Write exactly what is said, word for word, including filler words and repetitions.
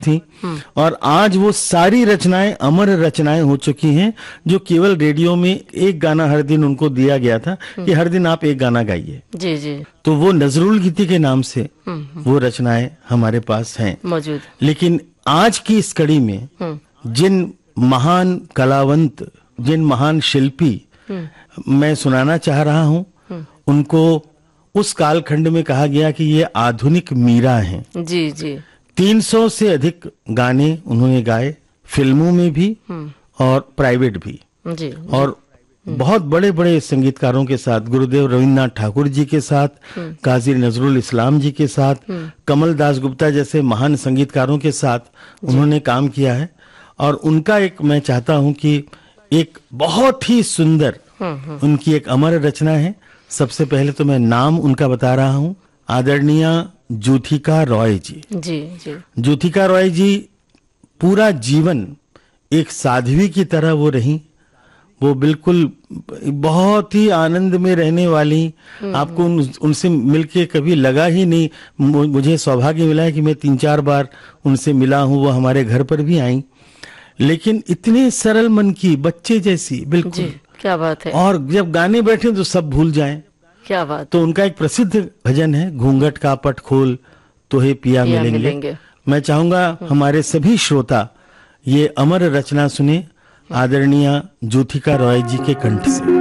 थी और आज वो सारी रचनाएं अमर रचनाएं हो चुकी हैं, जो केवल रेडियो में एक गाना हर दिन उनको दिया गया था कि हर दिन आप एक गाना गाइए। जी जी तो वो नजरुल गीति के नाम से वो रचनाएं हमारे पास हैं मौजूद। लेकिन आज की इस कड़ी में जिन महान कलावंत, जिन महान शिल्पी मैं सुनाना चाह रहा हूं, उनको उस कालखंड में कहा गया कि ये आधुनिक मीरा हैं। जी जी तीन सौ से अधिक गाने उन्होंने गाए, फिल्मों में भी और प्राइवेट भी। जी और बहुत बड़े बड़े संगीतकारों के साथ, गुरुदेव रविन्द्रनाथ ठाकुर जी के साथ, काजी नजरुल इस्लाम जी के साथ, कमल दास गुप्ता जैसे महान संगीतकारों के साथ उन्होंने काम किया है। और उनका एक मैं चाहता हूं कि एक बहुत ही सुंदर उनकी एक अमर रचना है। सबसे पहले तो मैं नाम उनका बता रहा हूं, आदरणीय ज्योथिका रॉय जी। जी जी ज्योथिका रॉय जी पूरा जीवन एक साध्वी की तरह वो रही। वो बिल्कुल बहुत ही आनंद में रहने वाली, आपको उन, उनसे मिलके कभी लगा ही नहीं। मुझे सौभाग्य मिला है कि मैं तीन चार बार उनसे मिला हूँ, वो हमारे घर पर भी आई। लेकिन इतने सरल मन की, बच्चे जैसी बिल्कुल। जी क्या बात है। और जब गाने बैठे तो सब भूल जाएं। क्या बात। तो उनका एक प्रसिद्ध भजन है, घूंघट का पट खोल तोहे पिया, पिया मिलेंगे, मिलेंगे। मैं चाहूंगा हमारे सभी श्रोता ये अमर रचना सुने आदरणीय ज्योथिका रॉय जी के कंठ से।